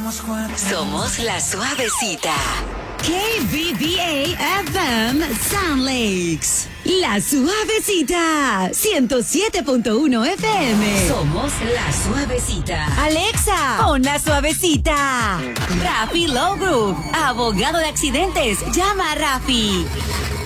Somos La Suavecita. KBBA FM Sound Lakes. La Suavecita. 107.1 FM. Somos La Suavecita. Alexa, pon La Suavecita. Rafi Low Group. Abogado de accidentes. Llama a Rafi.